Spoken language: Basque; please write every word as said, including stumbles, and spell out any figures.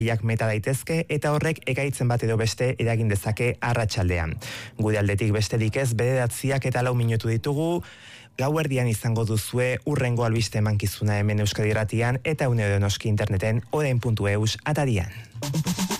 Jak meta daitezke eta horrek ekaitzen bat edo beste eragin dezake arratsaldean. Gure aldetik besterik ez, bederatziak eta lau minutu ditugu, gauerdian izango duzue urrengo albiste emankizuna hemen Euskadi Irratian eta une edo noski interneten orain puntu eus atarian.